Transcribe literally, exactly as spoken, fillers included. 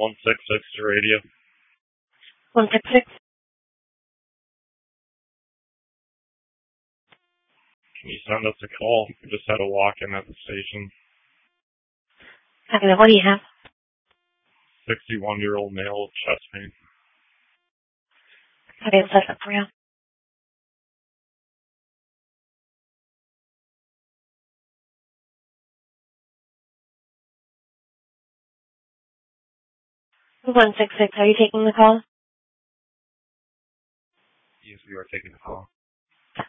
one six six to radio. one six six. Can you send us a call? We just had a walk-in at the station. Okay, what do you have? sixty-one-year-old male with chest pain. Okay, let's set up for you. one six six, are you taking the call? Yes, we are taking the call.